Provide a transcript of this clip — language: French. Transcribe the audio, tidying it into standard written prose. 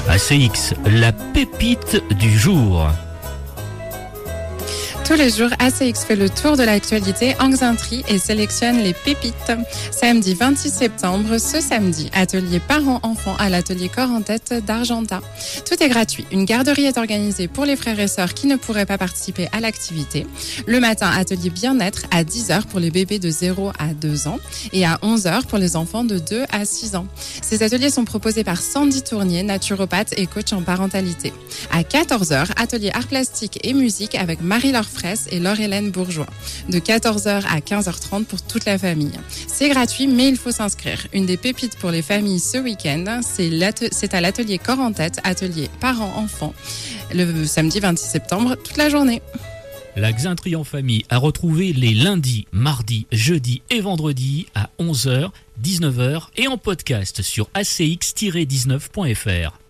ACX, la pépite du jour. Tous les jours, ACX fait le tour de l'actualité en Xainterie et sélectionne les pépites. Samedi 26 septembre, ce samedi, atelier parents-enfants à l'atelier Corps en tête d'Argentat. Tout est gratuit. Une garderie est organisée pour les frères et sœurs qui ne pourraient pas participer à l'activité. Le matin, atelier bien-être à 10h pour les bébés de 0 à 2 ans et à 11h pour les enfants de 2 à 6 ans. Ces ateliers sont proposés par Sandy Tournier, naturopathe et coach en parentalité. À 14h, atelier art plastique et musique avec Marie-Laure Fraisse et Laure-Hélène Bourgeois. De 14h à 15h30 pour toute la famille. C'est gratuit, mais il faut s'inscrire. Une des pépites pour les familles ce week-end, c'est à l'atelier Corps en tête, atelier parents-enfants, le samedi 26 septembre, toute la journée. La Xainterie en famille à retrouver les lundis, mardis, jeudis et vendredis à 11h, 19h et en podcast sur acx-19.fr.